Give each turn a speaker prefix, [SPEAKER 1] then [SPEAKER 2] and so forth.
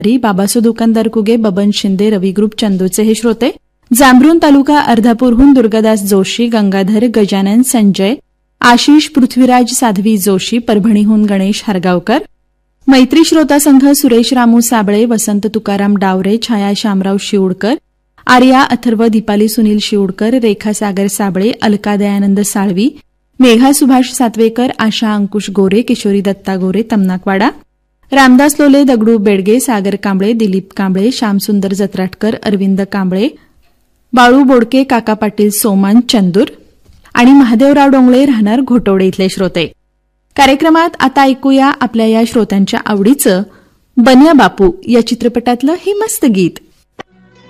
[SPEAKER 1] बाबासो दुकानदार कुगे, बबन शिंदे, रवी ग्रुप चंदूचे हे श्रोते. जांभरून तालुका अर्धापूरहून दुर्गादास जोशी, गंगाधर, गजानन, संजय, आशिष, पृथ्वीराज, साध्वी जोशी, परभणीहून गणेश हरगावकर. मैत्री श्रोता संघ सुरेश रामू साबळे, वसंत तुकाराम डावरे, छाया शामराव शिवडकर, आर्या अथर्व, दीपाली सुनील शिवडकर, रेखा सागर साबळे, अलका दयानंद साळवी, मेघा सुभाष सातवेकर, आशा अंकुश गोरे, किशोरी दत्ता गोरे, तमनाकवाडा. रामदास लोले, दगडू बेडगे, सागर कांबळे, दिलीप कांबळे, श्यामसुंदर जत्राटकर, अरविंद कांबळे, बाळू बोडके, काका पाटील सोमान, चंदूर आणि महादेवराव डोंगळे राहणार घोटवडे इथले श्रोते. कार्यक्रमात आता ऐकूया आपल्या या श्रोत्यांच्या आवडीचं बन्या बापू या चित्रपटातलं हे मस्त गीत.